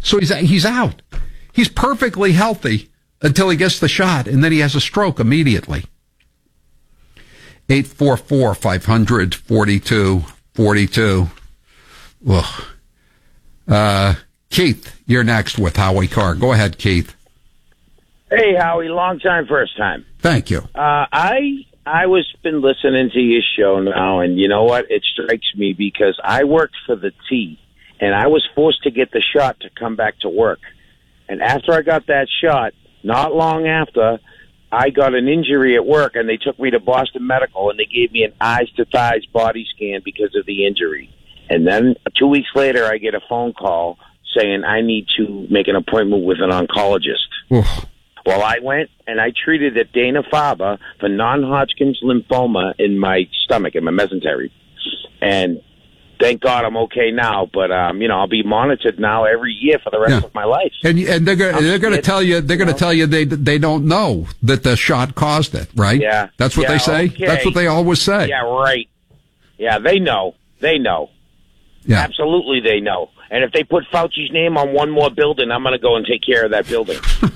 So he's out. He's perfectly healthy until he gets the shot, and then he has a stroke immediately. 844-500-4242. Keith, you're next with Howie Carr. Go ahead, Keith. Hey, Howie, long time, first time. Thank you. I was been listening to your show now, and you know what? It strikes me because I worked for the T, and I was forced to get the shot to come back to work. And after I got that shot, not long after, I got an injury at work, and they took me to Boston Medical, and they gave me an eyes-to-thighs body scan because of the injury. And then 2 weeks later, I get a phone call saying I need to make an appointment with an oncologist. Oof. Well, I went and I treated at Dana-Farber for non-Hodgkin's lymphoma in my stomach, in my mesentery. And thank God I'm okay now, but I'll be monitored now every year for the rest of my life. And they're going to tell you they don't know that the shot caused it, right? Yeah. That's what they say. Okay. That's what they always say. Yeah, right. Yeah, they know. They know. Yeah. Absolutely, they know. And if they put Fauci's name on one more building, I'm going to go and take care of that building.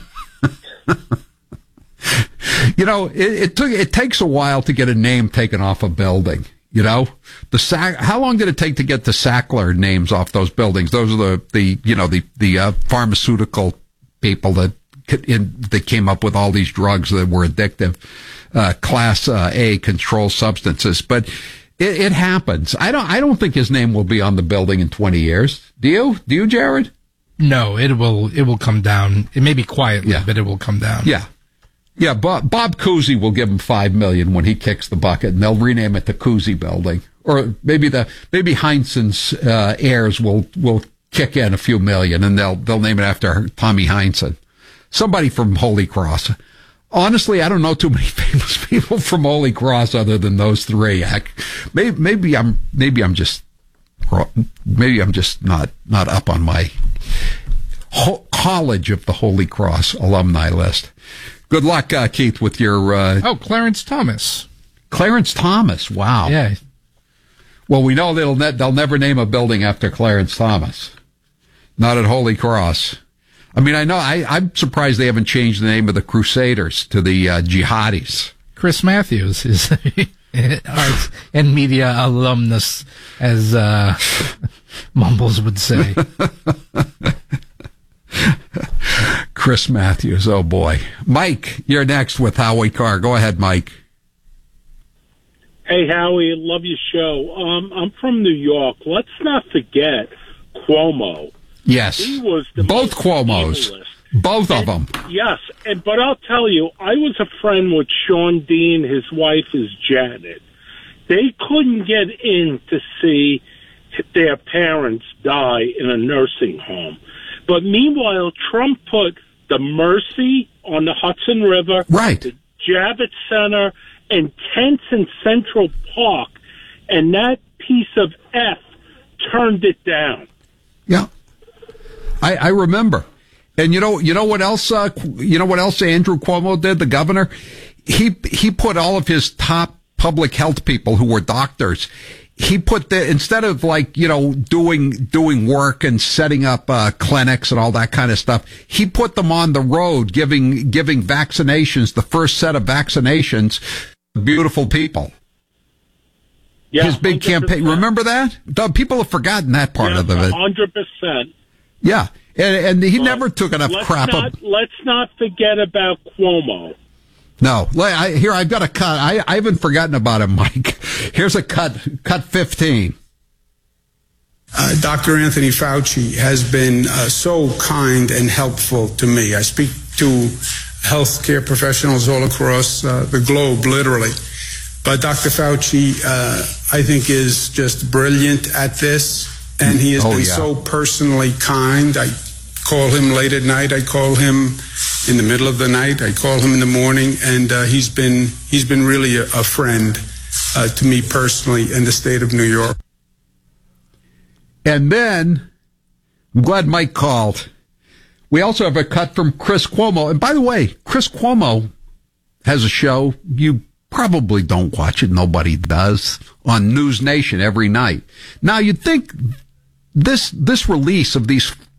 It takes a while to get a name taken off a building. How long did it take to get the Sackler names off those buildings? Those are the pharmaceutical people that came up with all these drugs that were addictive, class A controlled substances. But it happens. I don't think his name will be on the building in 20 years. Do you? Do you, Jared? No, it will come down. It may be quietly, but it will come down. Yeah. Yeah, Bob Cousy will give him $5 million when he kicks the bucket, and they'll rename it the Cousy Building. Or maybe Heinsohn's heirs will kick in a few million, and they'll name it after Tommy Heinsohn. Somebody from Holy Cross. Honestly, I don't know too many famous people from Holy Cross other than those three. Maybe I'm just not up on my College of the Holy Cross alumni list. Good luck, Keith, with your... Clarence Thomas. Clarence Thomas, wow. Yeah. Well, we know they'll never name a building after Clarence Thomas. Not at Holy Cross. I mean, I'm surprised they haven't changed the name of the Crusaders to the Jihadis. Chris Matthews is arts and media alumnus, as Mumbles would say. Chris Matthews, oh boy. Mike, you're next with Howie Carr. Go ahead, Mike. Hey, Howie, love your show. I'm from New York. Let's not forget Cuomo. Yes. He was the both Cuomos. Evilest. Both of them. Yes, but I'll tell you, I was a friend with Sean Dean. His wife is Janet. They couldn't get in to see their parents die in a nursing home. But meanwhile, Trump put the Mercy on the Hudson River, right, the Javits Center, and tents in Central Park, and that piece of F turned it down. Yeah, I remember. And you know what else? Andrew Cuomo did, the governor. He put all of his top public health people who were doctors. He put instead of doing work and setting up clinics and all that kind of stuff, he put them on the road giving vaccinations, the first set of vaccinations, beautiful people. Yeah, his big 100%. campaign. Remember that? People have forgotten that part of it. 100%. Yeah, and he never took enough crap up. Let's not forget about Cuomo. No, I've got a cut. I haven't forgotten about him, Mike. Here's a cut 15. Dr. Anthony Fauci has been so kind and helpful to me. I speak to healthcare professionals all across the globe, literally. But Dr. Fauci, I think, is just brilliant at this, and he has been so personally kind. I call him late at night. I call him in the middle of the night. I call him in the morning, and he's been really a friend to me personally in the state of New York. And then, I'm glad Mike called. We also have a cut from Chris Cuomo. And by the way, Chris Cuomo has a show. You probably don't watch it. Nobody does. On News Nation every night. Now, you'd think this release of these